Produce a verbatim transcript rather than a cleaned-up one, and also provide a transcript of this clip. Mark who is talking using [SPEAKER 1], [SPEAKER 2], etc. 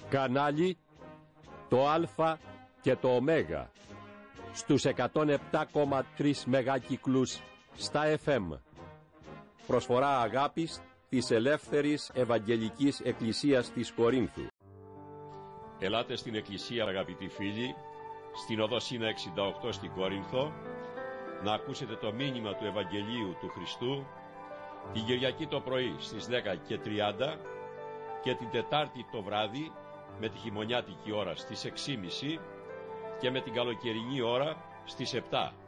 [SPEAKER 1] Κανάλι το Α και το Ω στους εκατόν επτά κόμμα τρία μεγάκυκλους στα εφ εμ. Προσφορά αγάπης της Ελεύθερης Ευαγγελικής Εκκλησίας της Κορίνθου.
[SPEAKER 2] Ελάτε στην Εκκλησία, αγαπητοί φίλοι, στην οδό Σίνα εξήντα οκτώ στην Κόρινθο, να ακούσετε το μήνυμα του Ευαγγελίου του Χριστού την Κυριακή το πρωί στις δέκα και τριάντα και την Τετάρτη το βράδυ με τη χειμωνιάτικη ώρα στις έξι και μισή και με την καλοκαιρινή ώρα στις επτά.